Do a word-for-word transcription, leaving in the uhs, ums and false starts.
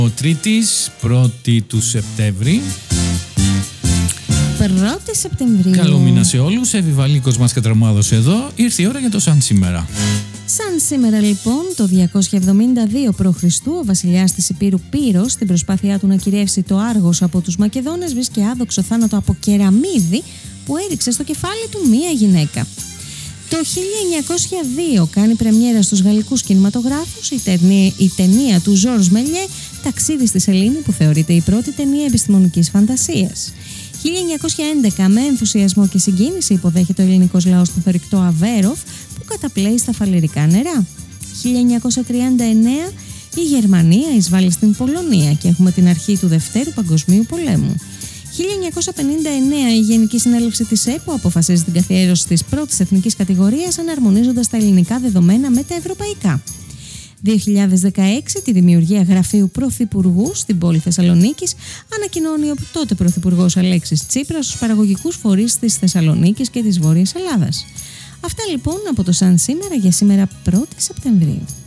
Ο Τρίτης, πρώτη του Σεπτέμβρη. Πρώτη Σεπτεμβρίου. Καλό μήνα σε όλους. Εβιβαλίκος μας κατραμάδος εδώ. Ήρθε η ώρα για το σαν σήμερα. Σαν σήμερα λοιπόν, το διακόσια εβδομήντα δύο π.Χ., ο βασιλιάς της Υπήρου Πύρος, στην προσπάθειά του να κυριεύσει το Άργος από τους Μακεδόνες, βρίσκει άδοξο θάνατο από κεραμίδι που έριξε στο κεφάλι του μία γυναίκα. Το χίλια εννιακόσια δύο κάνει πρεμιέρα στους γαλλικούς κινηματογράφους η ταινία, η ταινία του Ζορζ Μελιέ, «Ταξίδι στη Σελήνη», που θεωρείται η πρώτη ταινία επιστημονικής φαντασίας. χίλια εννιακόσια έντεκα, με ενθουσιασμό και συγκίνηση, υποδέχεται ο ελληνικός λαός το θωρηκτό Αβέροφ που καταπλέει στα φαλιρικά νερά. χίλια εννιακόσια τριάντα εννέα, η Γερμανία εισβάλλει στην Πολωνία και έχουμε την αρχή του Δευτέρου Παγκοσμίου Πολέμου. χίλια εννιακόσια πενήντα εννέα, η Γενική Συνέλευση της ΕΠΟ αποφασίζει την καθιέρωση της πρώτης εθνικής κατηγορίας, εναρμονίζοντας τα ελληνικά δεδομένα με τα ευρωπαϊκά. δύο χιλιάδες δεκαέξι, τη δημιουργία γραφείου Πρωθυπουργού στην πόλη Θεσσαλονίκης ανακοινώνει ο τότε Πρωθυπουργός Αλέξης Τσίπρας στους παραγωγικούς φορείς της Θεσσαλονίκης και της Βόρειας Ελλάδας. Αυτά λοιπόν από το Σαν σήμερα για σήμερα πρώτη Σεπτεμβρίου.